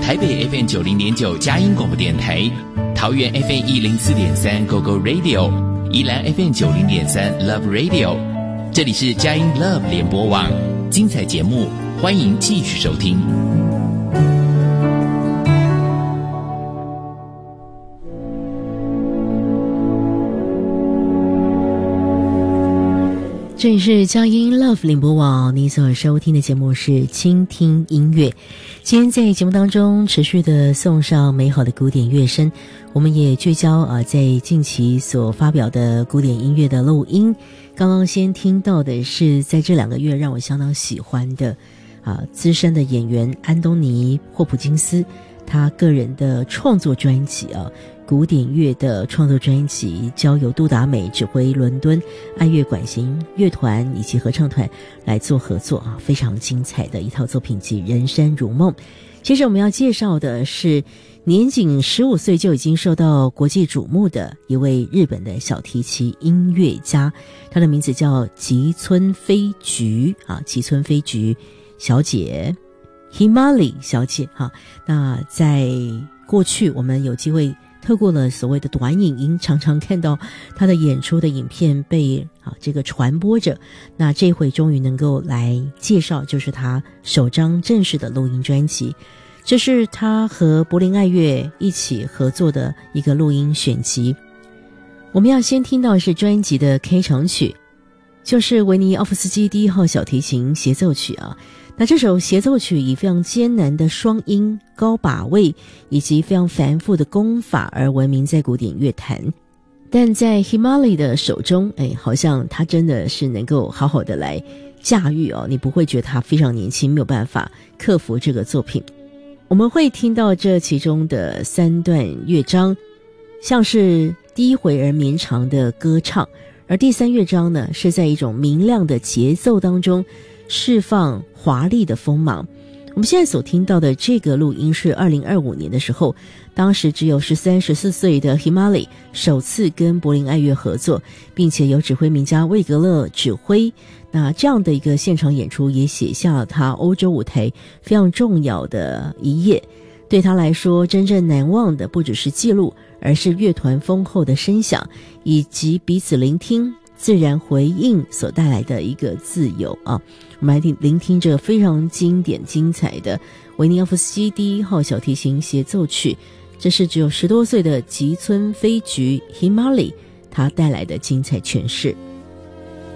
台北 FM 90.9佳音广播电台，桃园 FM 104.3 GoGo Radio， 宜兰 FM 90.3 Love Radio。这里是佳音 Love 联播网，精彩节目，欢迎继续收听。 这里是佳音 Love 联播网，你所收听的节目是倾听音乐。今天在节目当中持续的送上美好的古典乐声，我们也聚焦在近期所发表的古典音乐的录音。刚刚先听到的是在这2个月让我相当喜欢的资深的演员安东尼霍普金斯他个人的创作专辑古典乐的创作专辑，交由杜达美指挥伦敦爱乐管弦乐团以及合唱团来做合作非常精彩的一套作品集《人生如梦》。接着我们要介绍的是年仅15岁就已经受到国际瞩目的一位日本的小提琴音乐家，他的名字叫吉村飞菊吉村飞菊小姐 Himali 小姐那在过去我们有机会透过了所谓的短影音，常常看到他的演出的影片被这个传播着。那这回终于能够来介绍，就是他首张正式的录音专辑，这是他和柏林爱乐一起合作的一个录音选集。我们要先听到的是专辑的开场曲，就是维尼奥夫斯基第1号小提琴协奏曲那这首协奏曲以非常艰难的双音、高把位以及非常繁复的功法而闻名在古典乐坛，但在 Himali 的手中好像他真的是能够好好的来驾驭你不会觉得他非常年轻，没有办法克服这个作品。我们会听到这其中的3段乐章，像是低回而绵长的歌唱，而第3乐章呢是在一种明亮的节奏当中释放华丽的锋芒。我们现在所听到的这个录音是2025年的时候，当时只有13、14岁的 Himali 首次跟柏林爱乐合作，并且由指挥名家魏格勒指挥。那这样的一个现场演出也写下了他欧洲舞台非常重要的一页。对他来说，真正难忘的不只是记录，而是乐团丰厚的声响以及彼此聆听自然回应所带来的一个自由我们来聆听这非常经典精彩的维尼奥夫斯基第1号小提琴协奏曲，这是只有10多岁的吉村飞菊 Himali 他带来的精彩诠释。